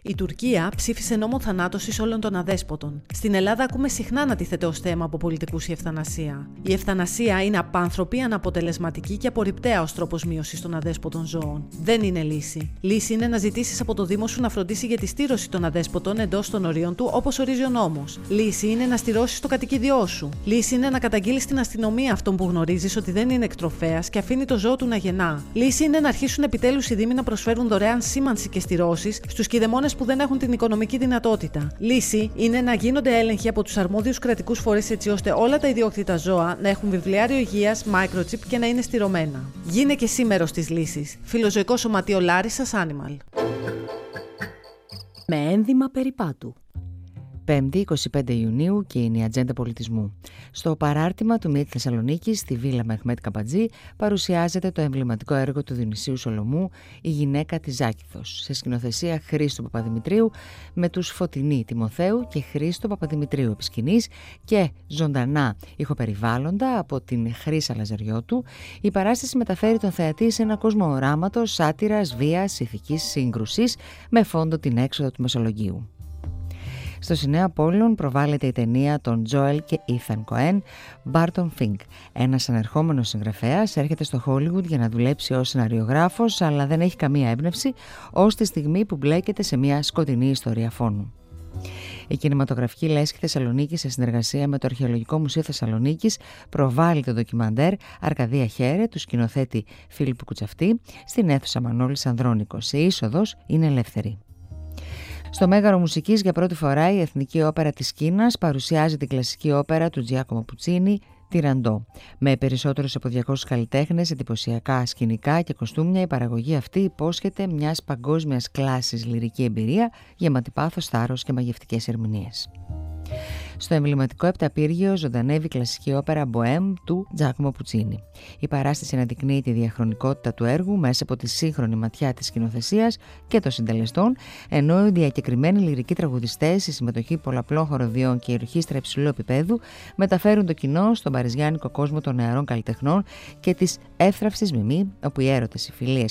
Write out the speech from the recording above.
Η Τουρκία ψήφισε νόμο θανάτωσης όλων των αδέσποτων. Στην Ελλάδα ακούμε συχνά να τίθεται ως θέμα από πολιτικούς η ευθανασία. Η ευθανασία είναι απάνθρωπη, αναποτελεσματική και απορριπταία ως τρόπος μείωσης των αδέσποτων ζώων. Δεν είναι λύση. Λύση είναι να ζητήσεις από το Δήμο σου να φροντίσει για τη στήρωση των αδέσποτων εντός των ορίων του, όπως ορίζει ο νόμος. Λύση είναι να στηρώσεις το κατοικίδιό σου. Λύση είναι να καταγγείλεις στην αστυνομία αυτόν που γνωρίζεις ότι δεν είναι εκτροφέας και αφήνει το ζώο του να γεννά. Λύση είναι να αρχίσουν επιτέλους οι Δήμοι να προσφέρουν δωρεάν σήμανση και στηρώσεις στους κηδεμόνες που δεν έχουν την οικονομική δυνατότητα. Λύση είναι να γίνονται έλεγχοι από τους αρμόδιους κρατικούς φορείς έτσι ώστε όλα τα ιδιόκτητα ζώα να έχουν βιβλιάριο υγείας, microchip και να είναι στηρωμένα. Γίνε και εσύ μέρος της λύσης. Φιλοζωικό Σωματείο Λάρισσας Animal. Με ένδυμα περιπάτου. 5η 25 Ιουνίου και είναι η Ατζέντα Πολιτισμού. Στο παράρτημα του ΜΙΕΤ Θεσσαλονίκης, στη Βίλα Μεχμέτ Καμπατζή, παρουσιάζεται το εμβληματικό έργο του Διονυσίου Σολομού, «Η γυναίκα της Ζάκηθος», σε σκηνοθεσία Χρήστου Παπαδημητρίου, με τους Φωτεινή Τιμοθέου και Χρήστο Παπαδημητρίου επί σκηνής και ζωντανά ηχοπεριβάλλοντα από την Χρύσα Λαζαριώτου. Η παράσταση μεταφέρει τον θεατή σε ένα κόσμο οράματος, σάτυρας, βίας, ηθικής σύγκρουσης, με φόντο την έξοδο του Μεσολογγίου. Στο Σινέα Απόλλων προβάλλεται η ταινία των Τζόελ και Ήθαν Κοέν, Barton Fink. Ένας ανερχόμενος συγγραφέας έρχεται στο Χόλιγουντ για να δουλέψει ως σεναριογράφος, αλλά δεν έχει καμία έμπνευση ως τη στιγμή που μπλέκεται σε μια σκοτεινή ιστορία φόνου. Η Κινηματογραφική Λέσχη Θεσσαλονίκη, σε συνεργασία με το Αρχαιολογικό Μουσείο Θεσσαλονίκης, προβάλλει το ντοκιμαντέρ Αρκαδία Χέρε του σκηνοθέτη Φίλιππου Κουτσαυτή στην αίθουσα Μανώλης Ανδρώνικος. Η είσοδος είναι ελεύθερη. Στο Μέγαρο Μουσικής, για πρώτη φορά, η Εθνική Όπερα της Κίνας παρουσιάζει την κλασική όπερα του Τζιάκομο Πουτσίνι, Τυραντό. Με περισσότερους από 200 καλλιτέχνες, εντυπωσιακά σκηνικά και κοστούμια, η παραγωγή αυτή υπόσχεται μιας παγκόσμιας κλάσης λυρική εμπειρία, γεμάτη πάθος, θάρρος και μαγευτικές ερμηνείες. Στο εμβληματικό επταπύργιο ζωντανεύει η κλασική όπερα Μποέμ του Τζάκομο Πουτσίνι. Η παράσταση αναδεικνύει τη διαχρονικότητα του έργου μέσα από τη σύγχρονη ματιά της σκηνοθεσίας και των συντελεστών, ενώ οι διακεκριμένοι λυρικοί τραγουδιστές, η συμμετοχή πολλαπλών χοροδίων και η ορχήστρα υψηλού επίπεδου μεταφέρουν το κοινό στον παριζιάνικο κόσμο των νεαρών καλλιτεχνών και της εύθραυστης μιμή, όπου οι έρωτες, οι φιλίες